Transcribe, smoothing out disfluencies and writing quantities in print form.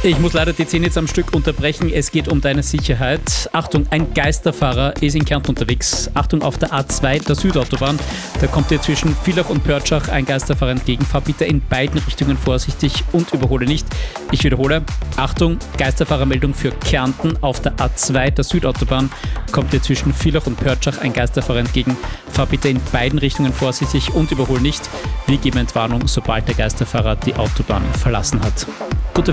Ich muss leider die 10 jetzt am Stück unterbrechen. Es geht um deine Sicherheit. Achtung, ein Geisterfahrer ist in Kärnten unterwegs. Achtung, auf der A2, der Südautobahn. Da kommt dir zwischen Villach und Pörtschach ein Geisterfahrer entgegen. Fahr bitte in beiden Richtungen vorsichtig und überhole nicht. Ich wiederhole. Achtung, Geisterfahrermeldung für Kärnten. Auf der A2, der Südautobahn, kommt dir zwischen Villach und Pörtschach ein Geisterfahrer entgegen. Fahr bitte in beiden Richtungen vorsichtig und überhole nicht. Wir geben Entwarnung, sobald der Geisterfahrer die Autobahn verlassen hat.